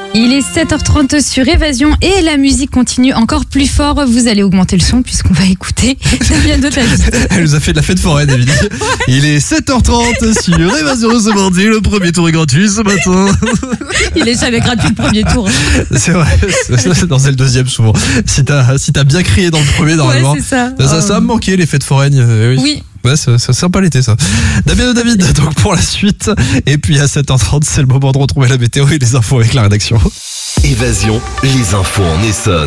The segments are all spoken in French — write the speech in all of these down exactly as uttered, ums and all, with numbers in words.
Il est sept heures trente sur Évasion et la musique continue encore plus fort. Vous allez augmenter le son puisqu'on va écouter Damien David. Elle nous a fait de la fête foraine, David. Ouais. Il est sept heures trente sur Évasion ce mardi. Le premier tour est gratuit ce matin. Il est jamais gratuit le premier tour. C'est vrai, c'est, c'est, dans c'est le deuxième souvent. Si t'as, si t'as bien crié dans le premier, normalement. Ouais, c'est ça. Ça, oh. ça a manqué les fêtes foraines. Euh, oui. oui. Ouais, c'est, c'est sympa l'été ça. Damien David, donc pour la suite. Et puis à sept heures trente, c'est le moment de retrouver la météo et les infos avec la rédaction. Évasion, les infos en Essonne.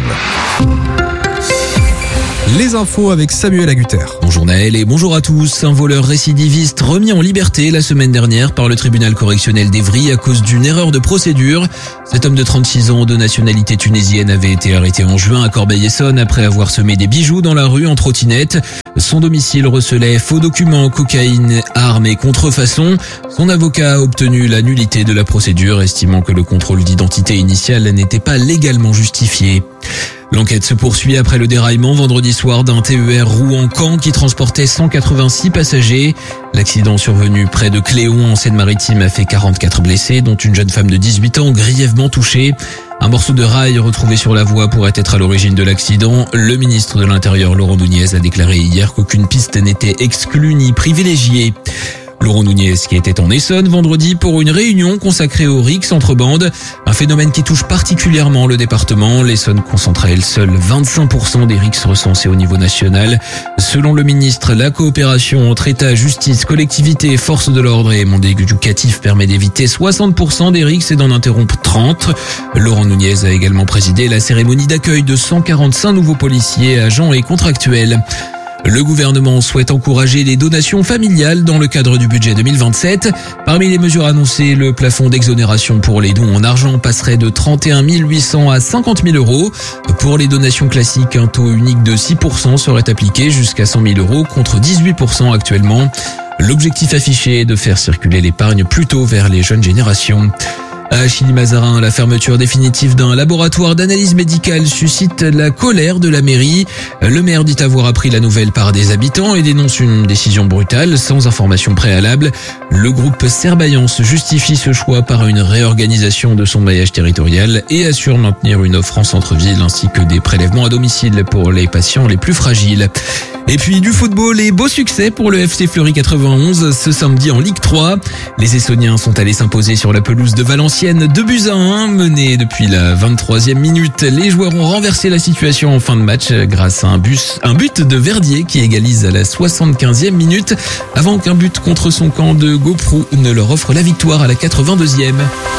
Les infos avec Samuel Agutter. Bonjour Naël et bonjour à tous. Un voleur récidiviste remis en liberté la semaine dernière par le tribunal correctionnel d'Evry à cause d'une erreur de procédure. Cet homme de trente-six ans de nationalité tunisienne avait été arrêté en juin à Corbeil-Essonnes après avoir semé des bijoux dans la rue en trottinette. Son domicile recelait faux documents, cocaïne, armes et contrefaçons. Son avocat a obtenu la nullité de la procédure, estimant que le contrôle d'identité initial n'était pas légalement justifié. L'enquête se poursuit après le déraillement vendredi soir d'un T E R Rouen-Caen qui transportait cent quatre-vingt-six passagers. L'accident survenu près de Cléon en Seine-Maritime a fait quarante-quatre blessés, dont une jeune femme de dix-huit ans grièvement touchée. Un morceau de rail retrouvé sur la voie pourrait être à l'origine de l'accident. Le ministre de l'Intérieur, Laurent Nunez, a déclaré hier qu'aucune piste n'était exclue ni privilégiée. Laurent Nunez qui était en Essonne vendredi pour une réunion consacrée aux R I C entre bandes, un phénomène qui touche particulièrement le département. L'Essonne concentre à elle seule vingt-cinq pour cent des R I C recensés au niveau national. Selon le ministre, la coopération entre État, justice, collectivités, forces de l'ordre et monde éducatif permet d'éviter soixante pour cent des R I C et d'en interrompre trente. Laurent Nunez a également présidé la cérémonie d'accueil de cent quarante-cinq nouveaux policiers, agents et contractuels. Le gouvernement souhaite encourager les donations familiales dans le cadre du budget deux mille vingt-sept. Parmi les mesures annoncées, le plafond d'exonération pour les dons en argent passerait de trente et un mille huit cents à cinquante mille euros. Pour les donations classiques, un taux unique de six pour cent serait appliqué jusqu'à cent mille euros contre dix-huit pour cent actuellement. L'objectif affiché est de faire circuler l'épargne plutôt vers les jeunes générations. À Chilly-Mazarin, la fermeture définitive d'un laboratoire d'analyse médicale suscite la colère de la mairie. Le maire dit avoir appris la nouvelle par des habitants et dénonce une décision brutale sans information préalable. Le groupe Serbaillance justifie ce choix par une réorganisation de son maillage territorial et assure maintenir une offre en centre-ville ainsi que des prélèvements à domicile pour les patients les plus fragiles. Et puis du football et beau succès pour le F C Fleury quatre-vingt-onze ce samedi en Ligue trois. Les Essonniens sont allés s'imposer sur la pelouse de Valenciennes deux buts à un. Menés depuis la vingt-troisième minute, les joueurs ont renversé la situation en fin de match grâce à un, bus, un but de Verdier qui égalise à la soixante-quinzième minute avant qu'un but contre son camp de Goprou ne leur offre la victoire à la quatre-vingt-deuxième.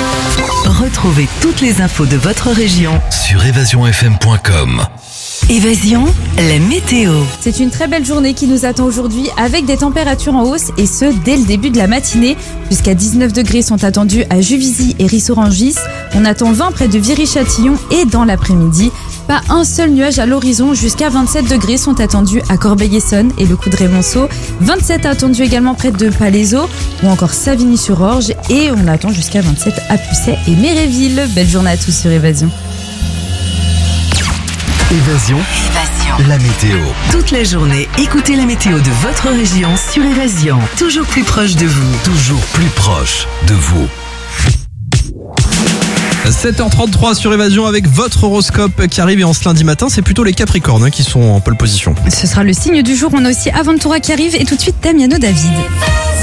Retrouvez toutes les infos de votre région sur évasion f m point com. Évasion, la météo. C'est une très belle journée qui nous attend aujourd'hui avec des températures en hausse et ce dès le début de la matinée. Jusqu'à dix-neuf degrés sont attendus à Juvisy et Rissorangis. On attend vingt près de Viry-Châtillon et dans l'après-midi, pas un seul nuage à l'horizon. Jusqu'à vingt-sept degrés sont attendus à Corbeil-Essonnes et le Coudray-Monceau. vingt-sept attendus également près de Palaiseau ou encore Savigny-sur-Orge et on attend jusqu'à vingt-sept à Pucet et Méréville. Belle journée à tous sur Évasion. Évasion, Évasion, la météo. Toute la journée, écoutez la météo de votre région sur Évasion. Toujours plus proche de vous. Toujours plus proche de vous. sept heures trente-trois sur Évasion avec votre horoscope qui arrive et en ce lundi matin, c'est plutôt les Capricornes hein, qui sont en pole position. Ce sera le signe du jour. On a aussi Aventura qui arrive et tout de suite Damiano David.